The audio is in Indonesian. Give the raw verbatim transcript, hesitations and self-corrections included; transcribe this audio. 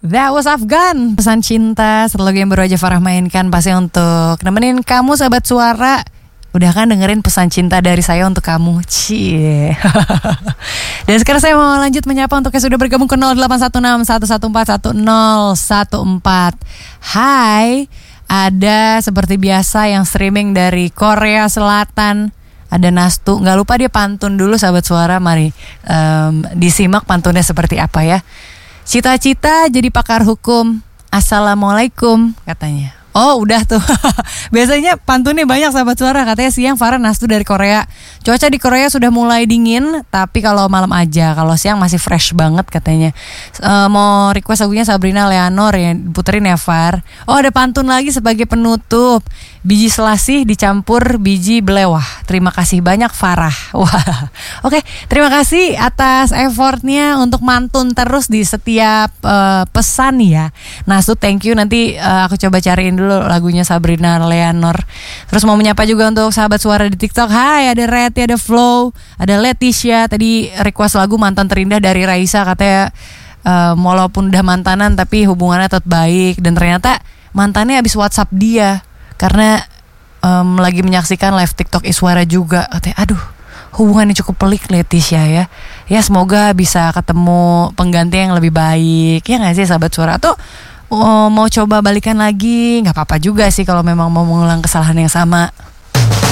That was Afgan, pesan cinta. Satu lagu yang baru aja Farah mainkan, pasti untuk nemenin kamu sahabat suara. Udah kan dengerin pesan cinta dari saya untuk kamu. Cie. Dan sekarang saya mau lanjut menyapa untuk yang sudah bergabung ke nol delapan satu enam satu satu empat satu nol satu empat. Hai, ada seperti biasa yang streaming dari Korea Selatan. Ada Nastu, gak lupa dia pantun dulu sahabat suara. Mari um, disimak pantunnya seperti apa ya. Cita-cita jadi pakar hukum. Assalamualaikum katanya. Oh udah tuh. Biasanya pantunnya banyak sahabat suara. Katanya siang Farah Nastu dari Korea. Cuaca di Korea sudah mulai dingin, tapi kalau malam aja. Kalau siang masih fresh banget katanya. e, Mau request lagunya Sabrina Leonor ya, puterin ya Far. Oh ada pantun lagi sebagai penutup. Biji selasih dicampur biji belewah. Terima kasih banyak Farah. Wah. Oke, terima kasih atas effortnya untuk mantun terus di setiap uh, pesan ya. Nastu thank you. Nanti uh, aku coba cariin dulu lagunya Sabrina Leonor. Terus mau menyapa juga untuk sahabat suara di TikTok. Hai, ada Reti, ada Flow, ada Leticia. Tadi request lagu Mantan Terindah dari Raisa. Katanya uh, walaupun udah mantanan tapi hubungannya tetap baik. Dan ternyata mantannya habis WhatsApp dia karena um, lagi menyaksikan live TikTok Iswara juga. Katanya aduh, hubungannya cukup pelik Leticia ya. Ya semoga bisa ketemu pengganti yang lebih baik. Ya gak sih sahabat suara? Atau oh, mau coba balikan lagi, gak apa-apa juga sih kalau memang mau mengulang kesalahan yang sama.